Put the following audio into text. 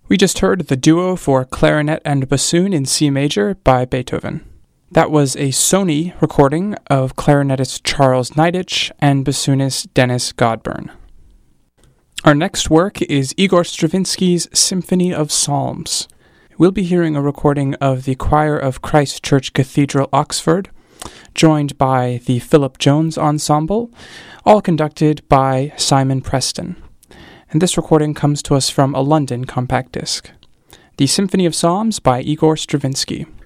We just heard the duo for clarinet and bassoon in C major by Beethoven. That was a Sony recording of clarinetist Charles Neidich and bassoonist Dennis Godburn. Our next work is Igor Stravinsky's Symphony of Psalms. We'll be hearing a recording of the choir of Christ Church Cathedral, Oxford, joined by the Philip Jones Ensemble, all conducted by Simon Preston. And this recording comes to us from a London compact disc. The Symphony of Psalms by Igor Stravinsky.